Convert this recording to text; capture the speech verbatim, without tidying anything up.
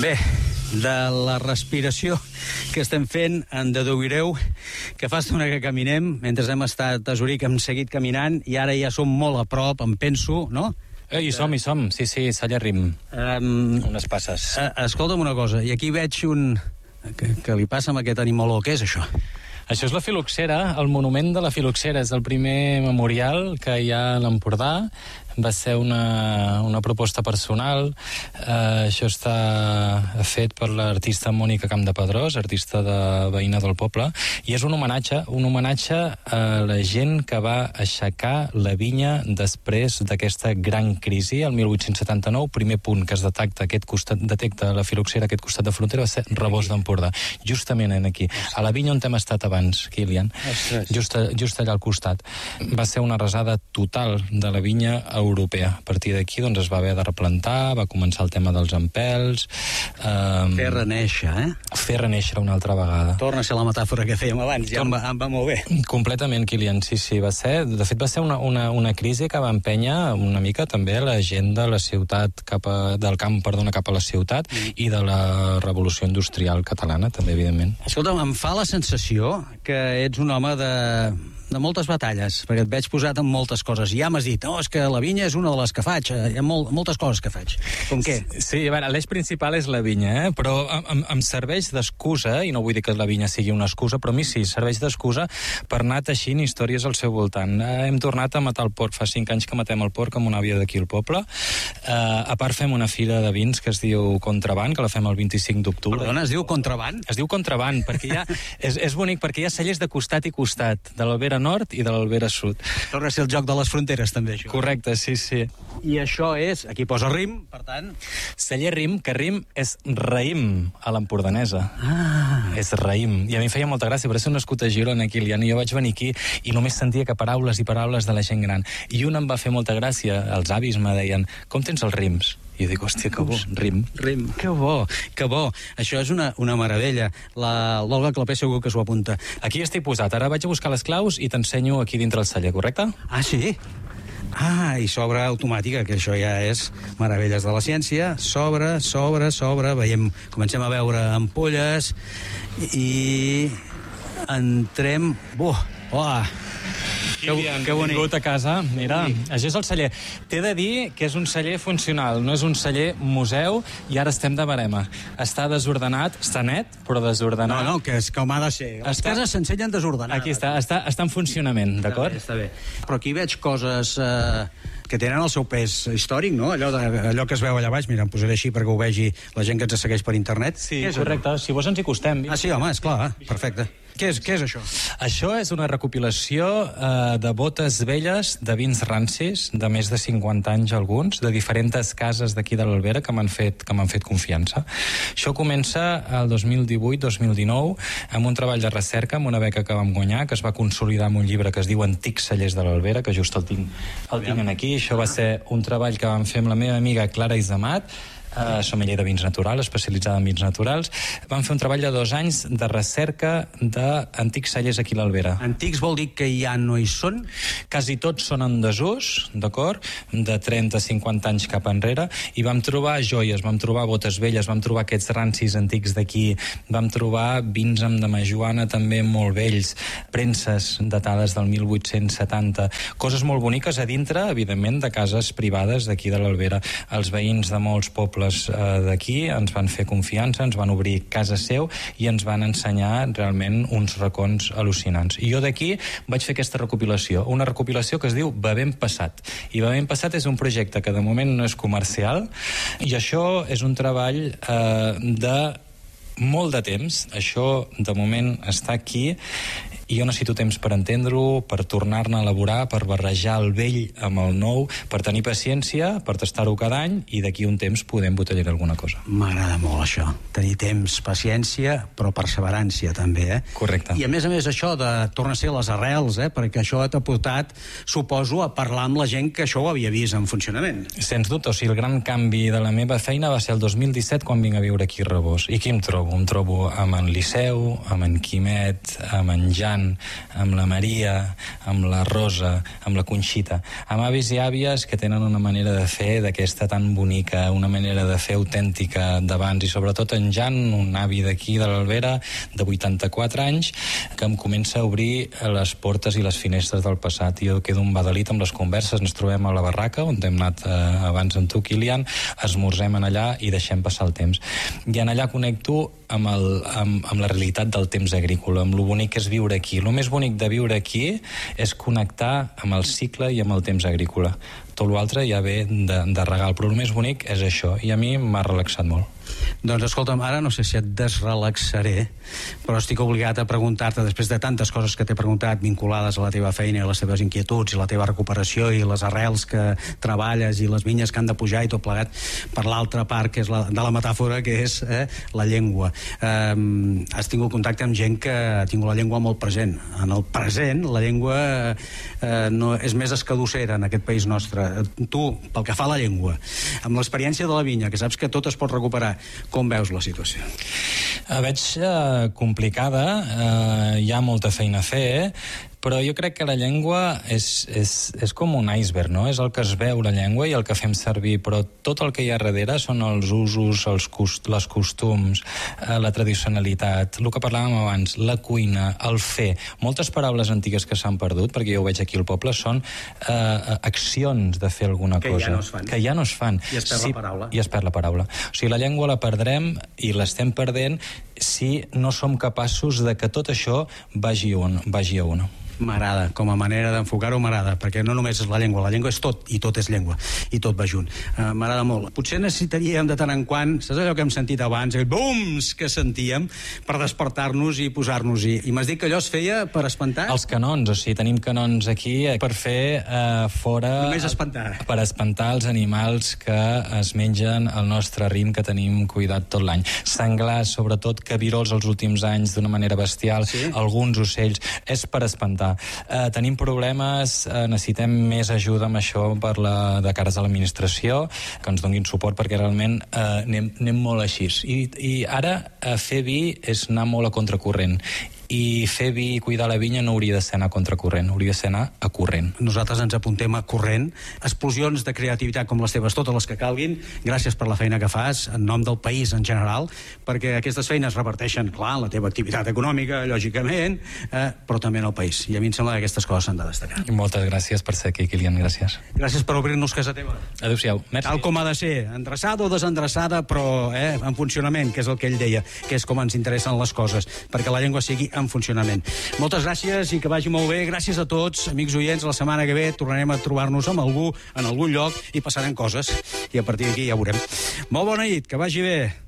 Bé, de la respiració que estem fent, en deduireu que fa estona que caminem. Mentre hem estat a Zuric hem seguit caminant i ara ja som molt a prop, em penso, no? Eh, hi som, hi som. Sí, sí, Sallarrim. Um, Unes passes. Uh, escolta'm una cosa, i aquí veig un... Que, que li passa amb aquest animaló, què és això? Això és la filoxera, el monument de la filoxera. És el primer memorial que hi ha a l'Empordà. Va ser una, una proposta personal. Eh, això està fet per l'artista Mònica Campdepedrós, artista de veïna del poble, i és un homenatge, un homenatge a la gent que va aixecar la vinya després d'aquesta gran crisi, el mil vuit-cents setanta-nou. Primer punt que es detecta aquest costat, detecta la filoxera aquest costat de frontera va ser Rebost d'Empordà, justament en aquí. A la vinya on hem estat abans, Kilian, just, just allà al costat. Va ser una arrasada total de la vinya europea. A partir d'aquí doncs, es va haver de replantar, va començar el tema dels empels... Um, fer reneixer, eh? Fer reneixer una altra vegada. Torna a ser la metàfora que fèiem abans, ja em va, em va molt bé. Completament, Kilian, sí, sí, va ser... De fet, va ser una, una, una crisi que va empènyer una mica també la gent de la ciutat cap a, del camp, perdona, cap a la ciutat mm. i de la revolució industrial catalana, també, evidentment. Escolta, em fa la sensació que ets un home de... de moltes batalles, perquè et veig posat en moltes coses. Ja m'has dit, no, és que la vinya és una de les que faig, hi ha molt, moltes coses que faig. Com què? Sí, bueno, l'eix principal és la vinya, eh? Però em, em serveix d'excusa, i no vull dir que la vinya sigui una excusa, però a mi sí, serveix d'excusa per anar teixint històries al seu voltant. Eh, hem tornat a matar el porc, fa cinc anys que matem el porc amb una àvia d'aquí al poble. Eh, a part fem una fira de vins que es diu Contraband, que la fem el vint-i-cinc d'octubre. Perdona, es diu Contraband? Es diu Contraband, perquè hi ha, és, és bonic, perquè hi ha cellers de costat i costat, de l'Albera Nord i de l'Albera Sud. Torna a ser el joc de les fronteres, també, això. Correcte, sí, sí. I això és, aquí posa Rim, per tant... Celler Rim, que Rim és raïm a l'empordanesa. Ah. És raïm. I a mi feia molta gràcia, però és un nascut a Girona, Kilian, i jo vaig venir aquí i només sentia que paraules i paraules de la gent gran. I un em va fer molta gràcia, els avis me deien, com tens els rims? I jo dic, hòstia, que bo, rim. Rim, que bo, que bo. Això és una, una meravella. L'Olga Clapé segur que s'ho apunta. Aquí estic posat. Ara vaig a buscar les claus i t'ensenyo aquí dintre el celler, correcte? Ah, sí? Ah, i s'obre automàtica, que això ja és meravelles de la ciència. S'obre, s'obre, s'obre, veiem, comencem a veure ampolles i entrem... Buh, oh, Que, que bonic. Vingut a casa, mira, sí. Això és el celler. T'he de dir que és un celler funcional, no és un celler museu, i ara estem de barema. Està desordenat, està net, però desordenat. No, no, que és com ha de ser. Les està... cases s'ensenyen desordenades. Aquí està, està, està en funcionament, d'acord? Està bé, està bé. Però aquí veig coses... Eh... que tenen el seu pes històric, no? Allò, de, allò que es veu allà baix, mira, em posaré així perquè ho vegi la gent que ens segueix per internet. Sí, correcte, allò? Si vols ens hi acostem. Ah, sí, home, esclar, perfecte. Què és, què és això? Això és una recopilació eh, de botes velles de vins rancis, de més de cinquanta anys alguns, de diferents cases d'aquí de l'Albera que m'han fet, que m'han fet confiança. Això comença el dos mil divuit dos mil dinou amb un treball de recerca, amb una beca que vam guanyar, que es va consolidar amb un llibre que es diu Antics cellers de l'Albera, que just el tinc, el tinc aquí. Això va ser un treball que vam fer amb la meva amiga Clara Izamat, Uh, sommelier de vins naturals, especialitzada en vins naturals. Vam fer un treball de dos anys de recerca d'antics cellers aquí a l'Albera. Antics vol dir que ja no hi són? Quasi tots són en desús, d'acord? De trenta a cinquanta anys cap enrere, i vam trobar joies, vam trobar botes velles, vam trobar aquests rancis antics d'aquí, vam trobar vins amb de Majoana també molt vells, premses datades del mil vuit-cents setanta, coses molt boniques a dintre, evidentment, de cases privades d'aquí de l'Albera. Els veïns de molts pobles d'aquí ens van fer confiança, ens van obrir casa seu i ens van ensenyar realment uns racons al·lucinants. I jo d'aquí vaig fer aquesta recopilació, una recopilació que es diu Bevem Passat. I Bevem Passat és un projecte que de moment no és comercial, i això és un treball eh, de molt de temps. Això de moment està aquí i jo necessito temps per entendre-ho, per tornar-ne a elaborar, per barrejar el vell amb el nou, per tenir paciència, per tastar-ho cada any, i d'aquí un temps podem botellar alguna cosa. M'agrada molt això, tenir temps, paciència, però perseverància també, eh? Correcte. I a més a més això de tornar a ser les arrels, eh? Perquè això t'ha portat, suposo, a parlar amb la gent que això ho havia vist en funcionament. Sens dubte, o sigui, el gran canvi de la meva feina va ser el dos mil disset quan vinc a viure aquí a Rebós. I qui em trobo? Em trobo amb en Liceu, amb en Quimet, amb en Jan, Joan, amb la Maria, amb la Rosa, amb la Conxita, amb avis i àvies que tenen una manera de fer d'aquesta tan bonica, una manera de fer autèntica d'abans, i sobretot en Jan, un avi d'aquí de l'Albera, de vuitanta-quatre anys, que em comença a obrir les portes i les finestres del passat. Jo quedo embadalit amb les converses, ens trobem a la barraca, on hem anat eh, abans amb tu, Kilian, esmorzem en allà i deixem passar el temps. I en allà connecto amb, el, amb, amb la realitat del temps agrícola, amb lo bonic que és viure aquí. Lo més bonic de viure aquí és connectar amb el cicle i amb el temps agrícola. Tot l'altre ja ve de, de regal, però el més bonic és això, i a mi m'ha relaxat molt. Doncs escolta'm, ara no sé si et desrelaxaré, però estic obligat a preguntar-te, després de tantes coses que t'he preguntat vinculades a la teva feina i les teves inquietuds i la teva recuperació i les arrels que treballes i les vinyes que han de pujar i tot plegat, per l'altra part que és la, de la metàfora, que és eh, la llengua. Eh, has tingut contacte amb gent que ha tingut la llengua molt present. En el present la llengua eh, no, és més escadussera en aquest país nostre. Tu, pel que fa a la llengua, amb l'experiència de la vinya, que saps que tot es pot recuperar, com veus la situació? La veig eh, complicada, eh, hi ha molta feina a fer, eh? Però jo crec que la llengua és, és, és com un iceberg, no? És el que es veu, la llengua, i el que fem servir, però tot el que hi ha darrere són els usos, els cost, les costums, eh, la tradicionalitat, el que parlàvem abans, la cuina, el fer. Moltes paraules antigues que s'han perdut, perquè jo ho veig aquí al poble, són eh, accions de fer alguna que cosa. Ja no es fan. Que ja no es fan. I es perd sí, la paraula. I es perd la paraula. O sigui, la llengua la perdrem i l'estem perdent si no som capaços de que tot això vagi, un, vagi a una. M'agrada, com a manera d'enfocar-ho m'agrada, perquè no només és la llengua, la llengua és tot, i tot és llengua, i tot va junt. Uh, m'agrada molt. Potser necessitaríem de tant en quant, saps allò que hem sentit abans, el bums que sentíem, per despertar-nos i posar-nos-hi. I m'has dit que allò es feia per espantar? Els canons, o sigui, tenim canons aquí per fer uh, fora... Només espantar. Per espantar els animals que es mengen el nostre rim, que tenim cuidat tot l'any. Senglars, sobretot, cabirols els últims anys d'una manera bestial, sí? Alguns ocells, és per espantar. Uh, tenim problemes, uh, necessitem més ajuda amb això per la, de cares a l'administració, que ens donguin suport, perquè realment uh, anem, anem molt així. I, i ara uh, fer vi és anar molt a contracorrent. I fer vi i cuidar la vinya no hauria de ser anar a contracorrent, hauria de ser anar a corrent. Nosaltres ens apuntem a corrent. Explosions de creativitat com les teves, totes les que calguin. Gràcies per la feina que fas, en nom del país en general, perquè aquestes feines reverteixen, clar, la teva activitat econòmica, lògicament, eh, però també en el país. I a mi em sembla que aquestes coses s'han de destacar. I moltes gràcies per ser aquí, Kilian, gràcies. Gràcies per obrir-nos casa teva. Adéu-siau. Merci. Tal com ha de ser, endreçada o desendreçada, però eh, en funcionament, que és el que ell deia, que és com ens interessen les coses, perquè la llengua sigui en funcionament. Moltes gràcies i que vagi molt bé. Gràcies a tots, amics oients. La setmana que ve tornarem a trobar-nos amb algú en algun lloc i passarem coses. I a partir d'aquí ja veurem. Molt bona nit, que vagi bé.